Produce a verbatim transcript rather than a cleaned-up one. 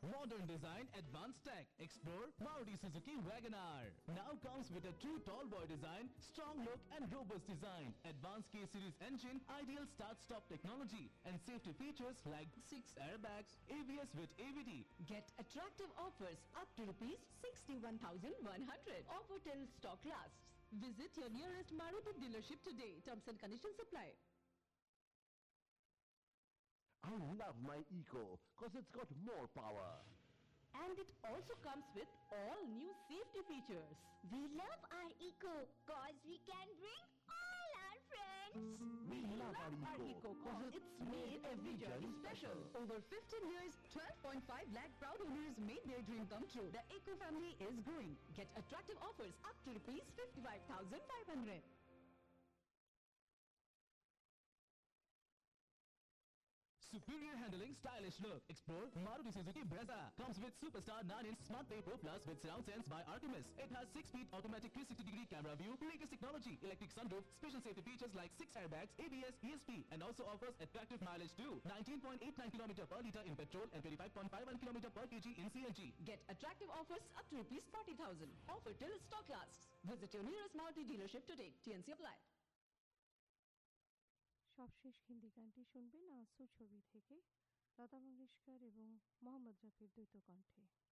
Modern design, advanced tech. Explore Maruti Suzuki WagonR. Now comes with a true tall boy design, strong look and robust design. Advanced K-series engine, ideal start-stop technology and safety features like six airbags, A B S with A V D. Get attractive offers up to rupees sixty-one thousand one hundred. Offer till stock lasts. Visit your nearest Maruti dealership today. Terms and conditions apply. I love my Eco because it's got more power. And it also comes with all new safety features. We love our Eco cause we can bring all our friends. We love our Our Eco Eco because cause it's made every journey special. Over fifteen years, twelve point five lakh proud owners made their dream come true. The Eco family is growing. Get attractive offers up to rupees fifty-five thousand five hundred. Superior handling, stylish look. Explore Maruti Suzuki Brezza. Comes with Superstar nine inch Smart Pay Pro Plus with Surround Sense by Artemis. It has six speed automatic three sixty degree camera view, latest technology, electric sunroof, special safety features like six airbags, A B S, E S P, and also offers attractive mileage too. nineteen point eight nine kilometers per litre in petrol and twenty-five point five one kilometers per kg in C N G. Get attractive offers up to rupees forty thousand. Offer till stock lasts. Visit your nearest Maruti dealership today. T N C apply. সবশেষ হিন্দি গানটি শুনবেন আঁসু ছবি থেকে লতা মঙ্গেশকর এবং মোহাম্মদ রফির দ্বৈত কণ্ঠে।